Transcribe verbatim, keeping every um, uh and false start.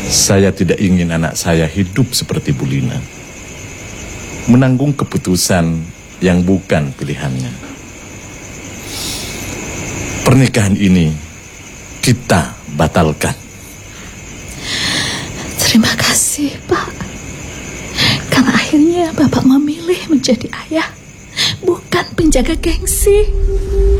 Saya tidak ingin anak saya hidup seperti Bu Lina, menanggung keputusan yang bukan pilihannya. Pernikahan ini kita batalkan. Terima kasih, Pak. Karena akhirnya Bapak memilih menjadi ayah, bukan penjaga gengsi.